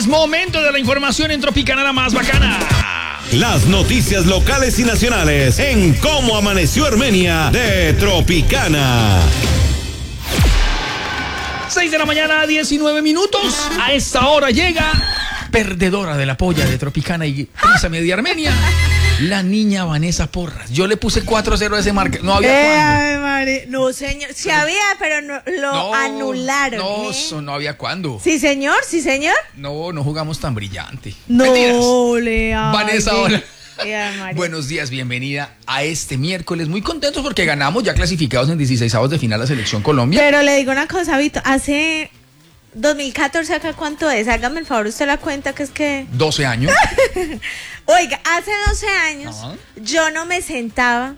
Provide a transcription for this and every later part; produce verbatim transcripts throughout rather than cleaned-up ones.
Es momento de la información en Tropicana, la más bacana. Las noticias locales y nacionales en Cómo Amaneció Armenia de Tropicana. seis de la mañana, diecinueve minutos. A esta hora llega perdedora de la polla de Tropicana y Prisa Media Armenia, la niña Vanessa Porras. Yo le puse cuatro a cero a ese marca. No había eh, cuándo. Ay, madre. No, señor. Sí pero, había, pero no, lo no, anularon. No, ¿eh? eso no había cuándo. Sí, señor, sí, señor. No, no jugamos tan brillante. No, Mentiras. le Vanessa, hola. Eh, Buenos días, bienvenida a este miércoles. Muy contentos porque ganamos, ya clasificados en dieciseisavos de final la Selección Colombia. Pero le digo una cosa, Vito. Hace dos mil catorce, ¿acá cuánto es? Hágame el favor, usted la cuenta que es que... doce años. Oiga, hace doce años uh-huh. yo no me sentaba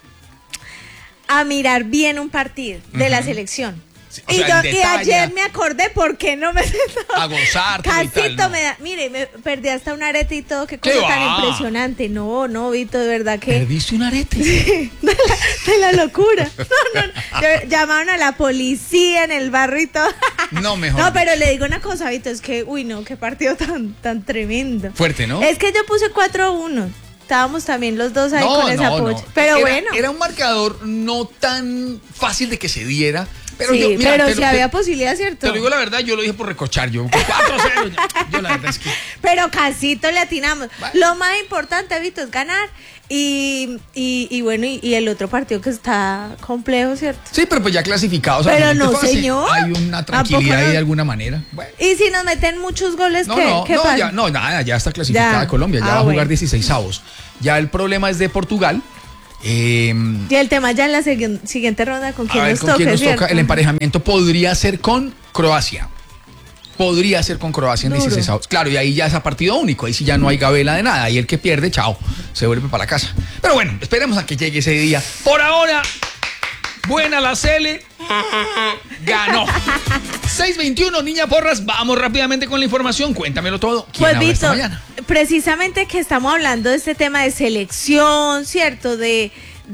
a mirar bien un partido de uh-huh. la selección. Sí, y, sea, yo, y ayer me acordé por qué no me sentaba a gozar. Casito, ¿no? me da, mire, me perdí hasta un arete y todo, qué cosa ¿Qué tan va? impresionante. No, no, Vito, de verdad que... ¿Perdiste un arete? Sí, de la, de la locura. No, no, no. Llamaron a la policía en el barrio y todo. No, mejor. No, pero le digo una cosa, Vito, es que, uy, no, qué partido tan, tan tremendo. Fuerte, ¿no? Es que yo puse cuatro a uno. Estábamos también los dos ahí no, con esa no, pocha. No. Pero era, bueno. Era un marcador no tan fácil de que se diera. Pero sí, yo, mira, pero si lo, había te, posibilidad, ¿cierto? Te lo digo la verdad, yo lo dije por recochar, yo cuatro cero, yo la verdad es que... Pero casito le atinamos. Vale. Lo más importante, Vito, es ganar. Y, y, y bueno, y, y el otro partido que está complejo, ¿cierto? Sí, pero pues ya clasificados. Pero no, señor. Hay una tranquilidad ahí de alguna manera. Bueno. Y si nos meten muchos goles, no, ¿qué, no, ¿qué no, pasa? Ya, no, nada, ya está clasificada ya. Colombia, ya ah, va a jugar bueno. dieciseisavos. Ya el problema es de Portugal. Eh, y el tema ya en la segui- siguiente ronda, ¿con quién a ver, nos ¿con toca? quién nos ¿cierto? toca? El emparejamiento podría ser con Croacia. Podría ser con Croacia en dieciseisavos. Claro, y ahí ya es a partido único. Ahí sí ya no hay gabela de nada. Ahí el que pierde, chao, se vuelve para la casa. Pero bueno, esperemos a que llegue ese día. Por ahora, buena la Cele. Ganó. seis veintiuno, niña Porras. Vamos rápidamente con la información. Cuéntamelo todo. ¿Quién pues, habla Vito, esta mañana? Precisamente que estamos hablando de este tema de selección, ¿cierto? De,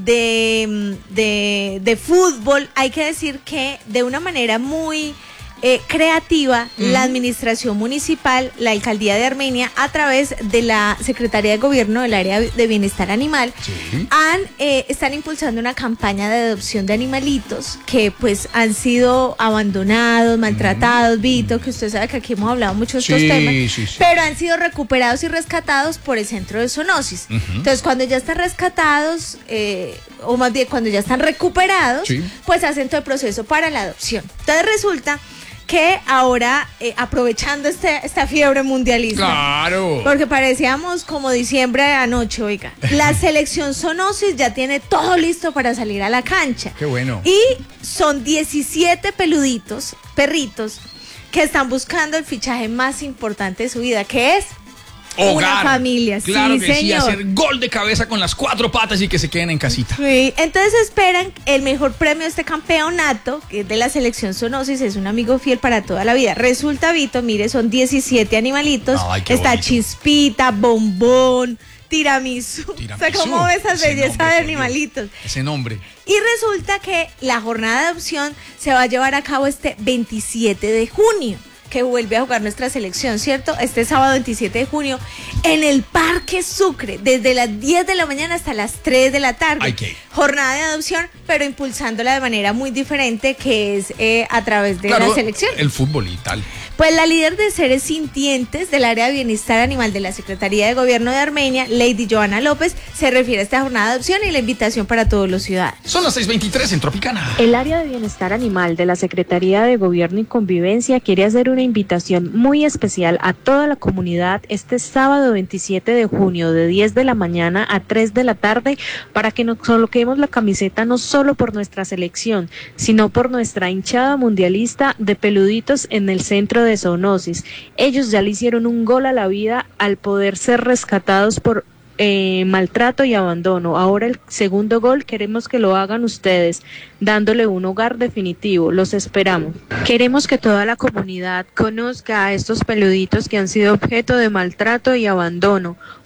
de, de, de fútbol. Hay que decir que de una manera muy... Eh, creativa, mm. la administración municipal, la alcaldía de Armenia, a través de la Secretaría de Gobierno del área de bienestar animal, sí. han, eh, están impulsando una campaña de adopción de animalitos que pues han sido abandonados, maltratados, mm. Vito, que usted sabe que aquí hemos hablado mucho de estos sí, temas, sí, sí. pero han sido recuperados y rescatados por el centro de zoonosis. Uh-huh. Entonces, cuando ya están rescatados, eh, o más bien cuando ya están recuperados, sí. pues hacen todo el proceso para la adopción. Entonces resulta que ahora, eh, aprovechando este, esta fiebre mundialista, claro, porque parecíamos como diciembre de anoche, oiga, la selección Zoonosis ya tiene todo listo para salir a la cancha. Qué bueno. Y son diecisiete peluditos, perritos, que están buscando el fichaje más importante de su vida, que es hogar. Una familia. Claro sí, que señor. sí, hacer gol de cabeza con las cuatro patas y que se queden en casita. Sí, entonces esperan el mejor premio de este campeonato, que es de la selección Zoonosis, es un amigo fiel para toda la vida. Resulta, Vito, mire, son diecisiete animalitos. Ay, está bonito. Chispita, Bombón, Tiramisú. Tiramisú. O sea, ¿cómo ves esa Ese belleza nombre, de animalitos? Ese nombre. Y resulta que la jornada de adopción se va a llevar a cabo este veintisiete de junio. Que vuelve a jugar nuestra selección, ¿cierto? Este sábado veintisiete de junio en el Parque Sucre, desde las diez de la mañana hasta las tres de la tarde. Ay, ¿qué? Jornada de adopción, pero impulsándola de manera muy diferente, que es eh, a través de claro, la selección. El fútbol y tal. Pues la líder de seres sintientes del área de bienestar animal de la Secretaría de Gobierno de Armenia, Lady Joana López, se refiere a esta jornada de adopción y la invitación para todos los ciudadanos. Son las seis veintitrés en Tropicana. El área de bienestar animal de la Secretaría de Gobierno y Convivencia quiere hacer una invitación muy especial a toda la comunidad este sábado veintisiete de junio de diez de la mañana a tres de la tarde para que nos coloquemos la camiseta no solo por nuestra selección, sino por nuestra hinchada mundialista de peluditos en el centro de zoonosis. Ellos ya le hicieron un gol a la vida al poder ser rescatados por Eh, maltrato y abandono. Ahora el segundo gol queremos que lo hagan ustedes, dándole un hogar definitivo. Los esperamos. Queremos que toda la comunidad conozca a estos peluditos que han sido objeto de maltrato y abandono.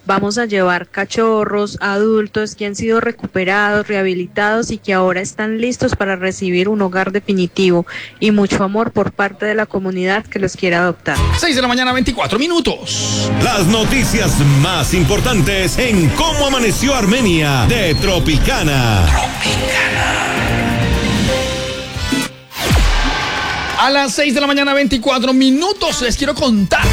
Vamos a llevar cachorros, adultos que han sido recuperados, rehabilitados y que ahora están listos para recibir un hogar definitivo y mucho amor por parte de la comunidad que los quiere adoptar. seis de la mañana, veinticuatro minutos. Las noticias más importantes en Cómo Amaneció Armenia de Tropicana. A las seis de la mañana, veinticuatro minutos, les quiero contar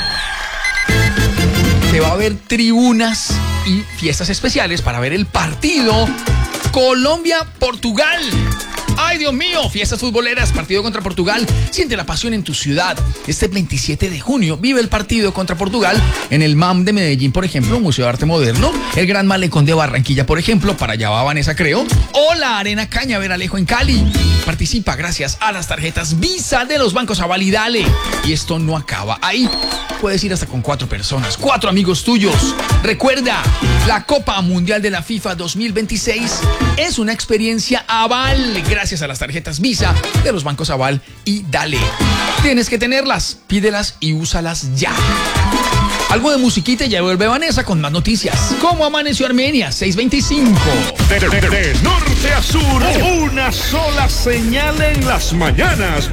que va a haber tribunas y fiestas especiales para ver el partido Colombia-Portugal. ¡Ay, Dios mío! Fiestas futboleras, partido contra Portugal. Siente la pasión en tu ciudad. Este veintisiete de junio vive el partido contra Portugal en el M A M de Medellín, por ejemplo, Museo de Arte Moderno, el Gran Malecón de Barranquilla, por ejemplo, para allá va Vanessa, creo, o la Arena Cañaveralejo en Cali. Participa gracias a las tarjetas Visa de los bancos Aval y Dale. Y esto no acaba ahí. Puedes ir hasta con cuatro personas, cuatro amigos tuyos. Recuerda, la Copa Mundial de la FIFA dos mil veintiséis es una experiencia Aval gracias a las tarjetas Visa de los bancos Aval y Dale. Tienes que tenerlas, pídelas y úsalas ya. Algo de musiquita y ya vuelve Vanessa con más noticias. ¿Cómo amaneció Armenia? seis veinticinco. De, de, de, de norte a sur, una sola señal en las mañanas.